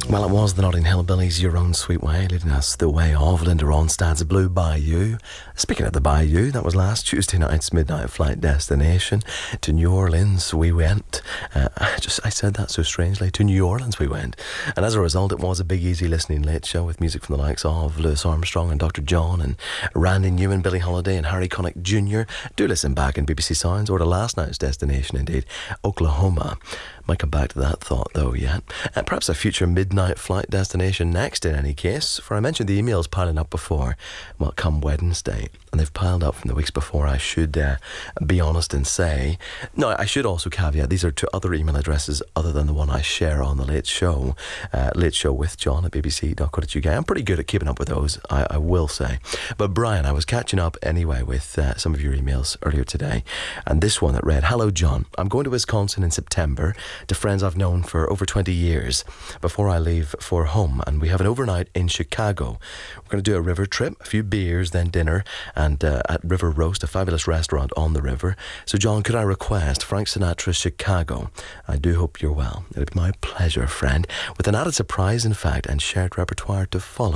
Well, it was the Notting Hill Billies' Your Own Sweet Way, leading us the way of Linda Ronstadt's Blue Bayou. Speaking of the Bayou, that was last Tuesday night's midnight flight destination. To New Orleans we went. I said that so strangely. To New Orleans we went. And as a result, it was a big, easy listening late show with music from the likes of Louis Armstrong and Dr. John and Randy Newman, Billie Holiday and Harry Connick Jr. Do listen back in BBC Sounds or to last night's destination, indeed, Oklahoma. Might come back to that thought though yet. Perhaps a future midnight flight destination next in any case, for I mentioned the emails piling up before, well, come Wednesday, and they've piled up from the weeks before. I should be honest and say, no, I should also caveat, these are to other email addresses other than the one I share on the Late Show, Late Show with John at bbc.co.uk. I'm pretty good at keeping up with those, I will say. But Brian, I was catching up anyway with some of your emails earlier today, and this one that read, "Hello John, I'm going to Wisconsin in September to friends I've known for over 20 years before I leave for home, and we have an overnight in Chicago. We're going to do a river trip, a few beers, then dinner, and at River Roast, a fabulous restaurant on the river. So John, could I request Frank Sinatra's Chicago? I do hope you're well. It'll be my pleasure, friend, with an added surprise, in fact, and shared repertoire to follow.